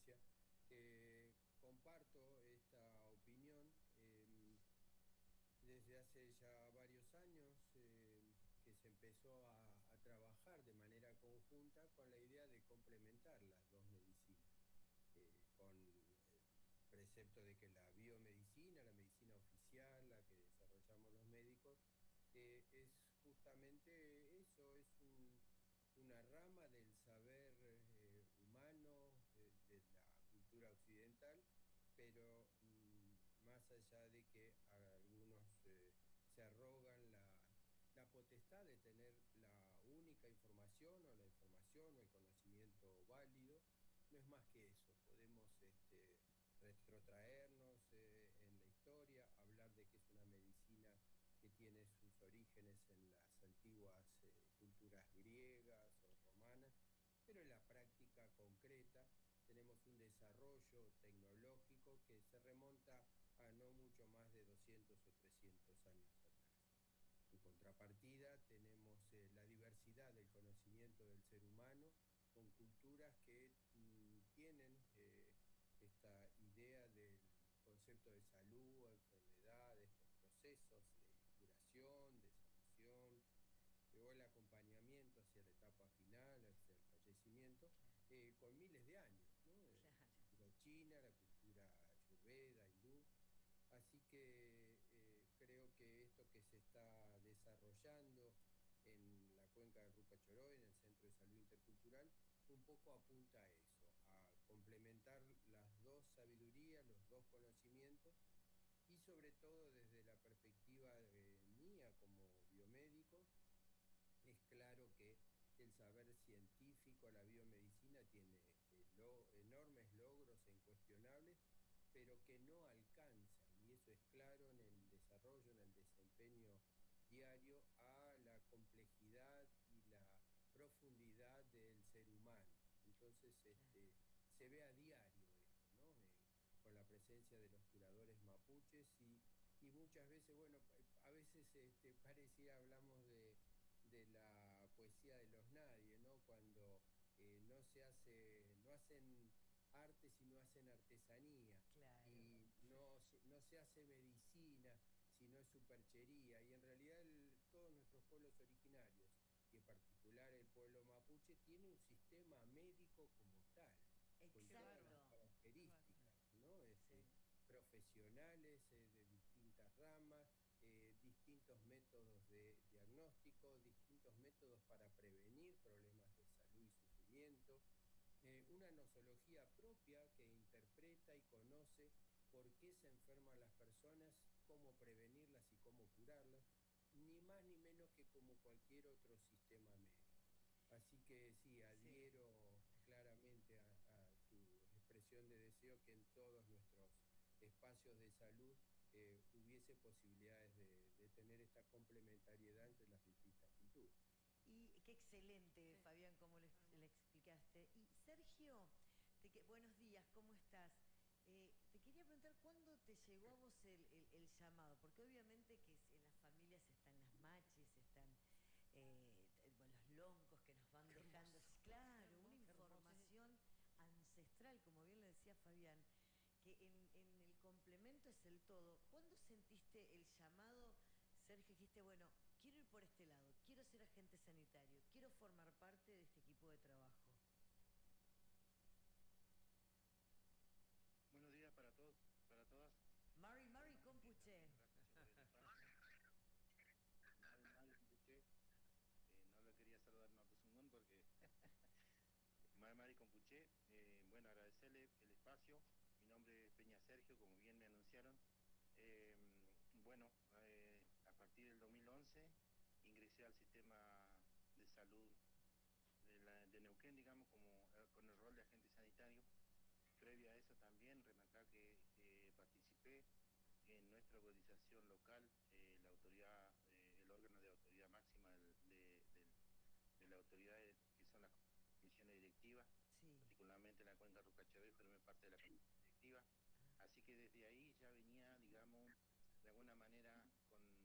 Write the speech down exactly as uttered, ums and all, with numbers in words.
provincia. Eh, comparto esta opinión. Eh, desde hace ya varios años eh, que se empezó a, a trabajar de manera conjunta con la idea de complementar las dos medicinas, eh, con el precepto de que la biomedicina, la medicina oficial, la que desarrollamos los médicos, eh, es justamente eso, es un, una rama del saber eh, humano, de, de la cultura occidental, pero mmm, más allá de que algunos eh, se arrogan la, la potestad de tener la única información o la información o el conocimiento válido, no es más que eso. Podemos este, retrotraernos eh, en la historia, hablar de que es una medicina que tiene sus orígenes en las antiguas eh, culturas griegas o romanas, pero en la práctica concreta tenemos un desarrollo tecnológico que se remonta a no mucho más de doscientos o trescientos años atrás. En contrapartida, tenemos eh, la diversidad del conocimiento del ser humano con culturas que mmm, tienen eh, esta idea del concepto de salud, enfermedad, de estos procesos de curación, de sanación, o el acompañamiento hacia la etapa final, hacia el fallecimiento, eh, con miles de años, ¿no? Eh, Claro. la cultura china, la cultura ayurveda, hindú. Así que eh, creo que esto que se está desarrollando en la cuenca del Rucachoró, en el Centro de Salud Intercultural, un poco apunta a eso, a complementar las dos sabidurías, los dos conocimientos, y sobre todo desde la perspectiva eh, mía como biomédico, es claro que el saber científico, la biomedicina, tiene eh, lo, enormes logros e incuestionables, pero que no alcanzan, y eso es claro en el desarrollo, en el desempeño diario, a la complejidad y la profundidad del ser humano. Entonces, Claro. este, se ve a diario esto, ¿no? Eh, con la presencia de los curadores mapuches y, y muchas veces, bueno, a veces este, pareciera hablamos de de la poesía de los nadie, ¿no? Cuando eh, no se hace, no hacen arte, sino hacen artesanía, Claro. y no, no se hace medicina, sino es superchería, y en realidad el, todos nuestros pueblos originarios, y en particular el pueblo mapuche, tiene un sistema médico como tal, con todas las Exacto. características, ¿no? Sí. Este, profesionales eh, de distintas ramas, eh, distintos métodos de diagnóstico, distintos métodos para prevenir problemas de salud y sufrimiento, eh, una nosología propia que interpreta y conoce por qué se enferman las personas, cómo prevenirlas y cómo curarlas, ni más ni menos que como cualquier otro sistema médico. Así que sí, Sí. adhiero claramente a, a tu expresión de deseo que en todos nuestros espacios de salud eh, hubiese posibilidades de, de tener esta complementariedad entre las distintas culturas. Y qué excelente, Fabián, como le, le explicaste. Y Sergio, te que, buenos días, ¿cómo estás? Eh, te quería preguntar cuándo te llegó a vos el, el- el llamado, porque obviamente que en las familias están las machis, están eh, bueno, los loncos que nos van dejando. Claro, una información ancestral, como bien le decía Fabián, que en, en el complemento es el todo. ¿Cuándo sentiste el llamado, Sergio, dijiste, bueno, quiero ir por este lado, quiero ser agente sanitario, quiero formar parte de este equipo de trabajo? Buenos días para todos, para todas. Mari, Mari, Bueno, eh, Compuche. también gracias por el espacio. Mari, Mari, Compuche. Eh, no le quería saludar Mapuzungún porque Mari, Mari, Compuche. Eh, bueno, agradecerle el espacio. Mi nombre es Peña Sergio, como bien me anunciaron. Eh, bueno, eh, a partir del dos mil once ingresé al sistema de salud de, la, de Neuquén, digamos, como eh, con el rol de agente sanitario. Previa a eso también, remarcar que eh, participé en nuestra organización local, eh, la autoridad, eh, el órgano de autoridad máxima del, de, de, de la autoridad de, que son las comisiones directivas, Sí. particularmente en la cuenca Rucachoró, formé parte de la comisión directiva. Así que desde ahí ya venía, digamos,